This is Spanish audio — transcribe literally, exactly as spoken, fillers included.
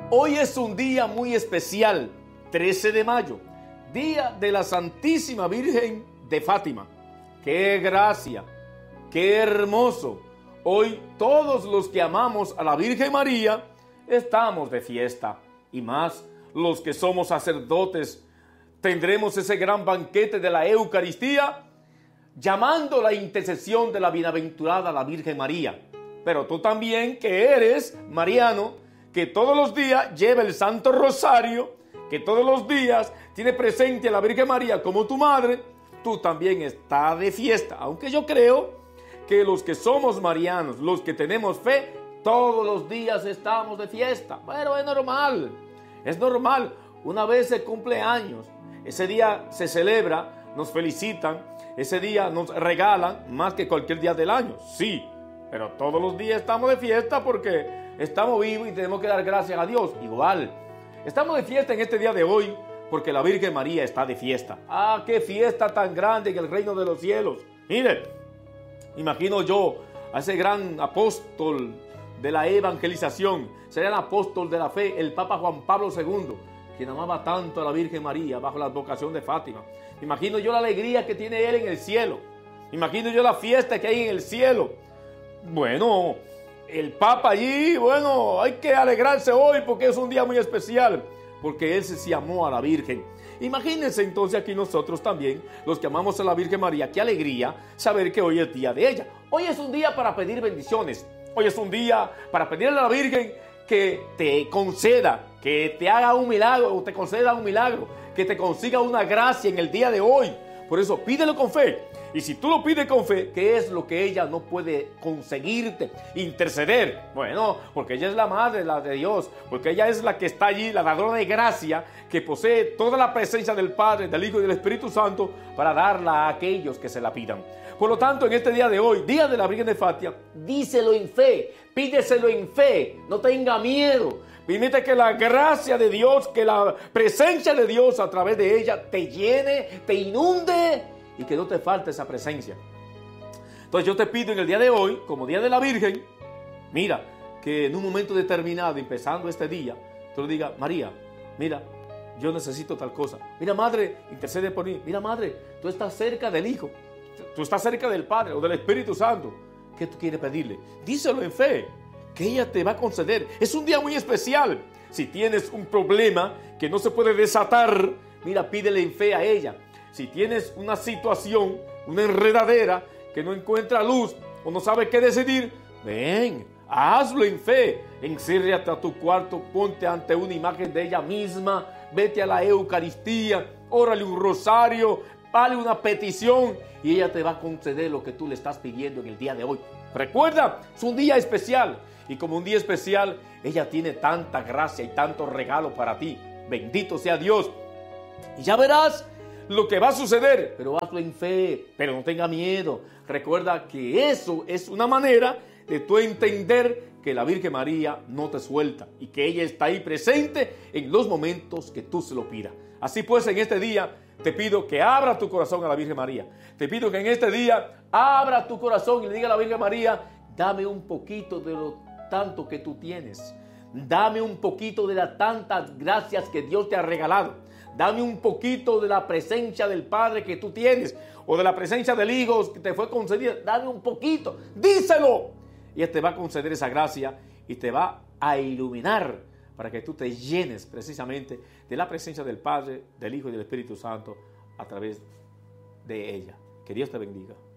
Hoy es un día muy especial, trece de mayo, día de la Santísima Virgen de Fátima. ¡Qué gracia! ¡Qué hermoso! Hoy todos los que amamos a la Virgen María estamos de fiesta, y más los que somos sacerdotes tendremos ese gran banquete de la Eucaristía llamando la intercesión de la bienaventurada la Virgen María. Pero tú también, que eres mariano, que todos los días lleva el Santo Rosario, que todos los días tiene presente a la Virgen María como tu madre, tú también estás de fiesta. Aunque yo creo que los que somos marianos, los que tenemos fe, todos los días estamos de fiesta. Pero es normal, es normal. Una vez se cumple años, ese día se celebra, nos felicitan, ese día nos regalan más que cualquier día del año, sí. Pero todos los días estamos de fiesta porque estamos vivos y tenemos que dar gracias a Dios. Igual, estamos de fiesta en este día de hoy porque la Virgen María está de fiesta. ¡Ah, qué fiesta tan grande en el reino de los cielos! Mire, imagino yo a ese gran apóstol de la evangelización, sería el apóstol de la fe, el Papa Juan Pablo segundo, quien amaba tanto a la Virgen María bajo la advocación de Fátima. Imagino yo la alegría que tiene él en el cielo. Imagino yo la fiesta que hay en el cielo. Bueno, el Papa allí, bueno, hay que alegrarse hoy porque es un día muy especial, porque él se amó a la Virgen. Imagínense entonces aquí nosotros también, los que amamos a la Virgen María, qué alegría saber que hoy es día de ella. Hoy es un día para pedir bendiciones. Hoy es un día para pedirle a la Virgen que te conceda, que te haga un milagro, o te conceda un milagro, que te consiga una gracia en el día de hoy. Por eso pídelo con fe. Y si tú lo pides con fe, ¿qué es lo que ella no puede conseguirte? Interceder. Bueno, porque ella es la madre la de Dios, porque ella es la que está allí, la dadora de gracia, que posee toda la presencia del Padre, del Hijo y del Espíritu Santo para darla a aquellos que se la pidan. Por lo tanto, en este día de hoy, día de la Virgen de Fátima, díselo en fe, pídeselo en fe, no tenga miedo. Permite que la gracia de Dios, que la presencia de Dios a través de ella te llene, te inunde y que no te falte esa presencia. Entonces yo te pido en el día de hoy, como día de la Virgen, mira, que en un momento determinado, empezando este día, tú le digas, María, mira, yo necesito tal cosa. Mira, madre, intercede por mí. Mira, madre, tú estás cerca del Hijo, tú estás cerca del Padre o del Espíritu Santo. ¿Qué tú quieres pedirle? Díselo en fe, que ella te va a conceder. Es un día muy especial. Si tienes un problema que no se puede desatar, mira, pídele en fe a ella. Si tienes una situación, una enredadera que no encuentra luz o no sabe qué decidir, ven, hazlo en fe. Enciérrate a tu cuarto, ponte ante una imagen de ella misma, vete a la Eucaristía, órale un rosario, dale una petición y ella te va a conceder lo que tú le estás pidiendo en el día de hoy. Recuerda, es un día especial y como un día especial, ella tiene tanta gracia y tanto regalo para ti. Bendito sea Dios. Y ya verás lo que va a suceder, pero hazlo en fe, pero no tenga miedo. Recuerda que eso es una manera de tú entender que la Virgen María no te suelta y que ella está ahí presente en los momentos que tú se lo pidas. Así pues, en este día te pido que abra tu corazón a la Virgen María. Te pido que en este día abra tu corazón y le diga a la Virgen María, dame un poquito de lo tanto que tú tienes. Dame un poquito de las tantas gracias que Dios te ha regalado. Dame un poquito de la presencia del Padre que tú tienes o de la presencia del Hijo que te fue concedida. Dame un poquito, díselo. Y Él te va a conceder esa gracia y te va a iluminar para que tú te llenes precisamente de la presencia del Padre, del Hijo y del Espíritu Santo a través de ella. Que Dios te bendiga.